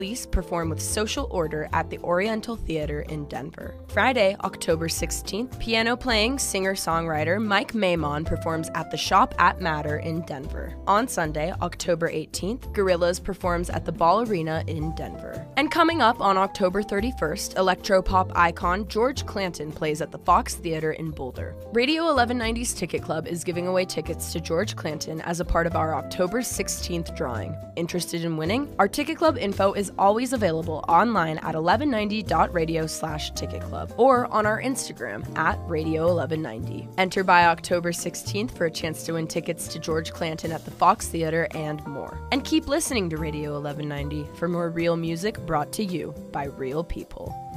Police perform with Social Order at the Oriental Theater in Denver. Friday, October 16th, piano-playing singer-songwriter Mike Maimon performs at the Shop at Matter in Denver. On Sunday, October 18th, Gorillaz performs at the Ball Arena in Denver. And coming up on October 31st, electropop icon George Clanton plays at the Fox Theater in Boulder. Radio 1190's Ticket Club is giving away tickets to George Clanton as a part of our October 16th drawing. Interested in winning? Our Ticket Club info is always available online at 1190.radio/ticketclub or on our Instagram at Radio 1190. Enter by October 16th for a chance to win tickets to George Clanton at the Fox Theater and more. And keep listening to Radio 1190 for more real music brought to you by real people.